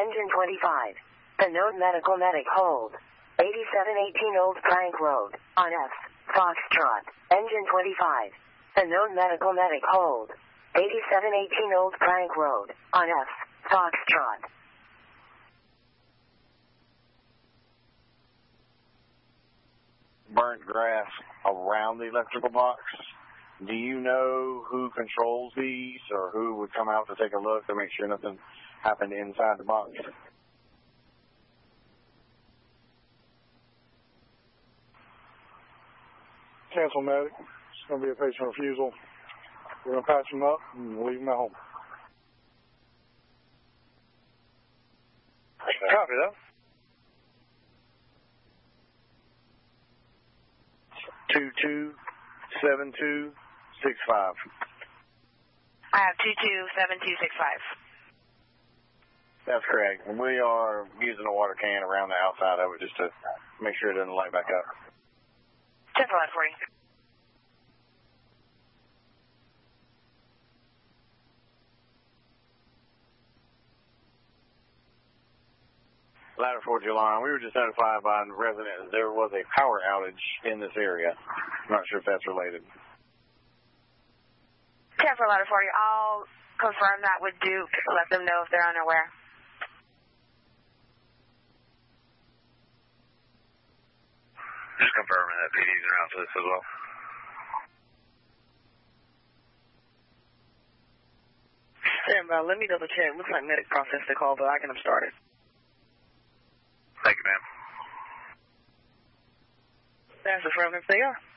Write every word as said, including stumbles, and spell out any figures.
Engine twenty-five. The known medical medic hold. eighty-seven eighteen Old Plank Road, on F. Foxtrot. Engine twenty-five. The known medical medic hold. eighty-seven eighteen Old Plank Road, on F. Foxtrot. Burnt grass around the electrical box. Do you know who controls these or who would come out to take a look to make sure nothing happened inside the box? Cancel medic. It's going to be a patient refusal. We're going to patch him up and leave him at home. Copy that. two two seven two six five. I have two two seven two six five. That's correct. And we are using a water can around the outside of it just to make sure it doesn't light back up. ten for ladder forty. Ladder forty alarm. We were just notified by a resident that there was a power outage in this area. I'm not sure if that's related. ten for ladder forty. I'll confirm that with Duke. Let them know if they're unaware. Just confirming that P D's around for this as well. Stand by. Let me double check. Looks like medic processed the call, but I can have started. Thank you, ma'am. That's affirmative. They are.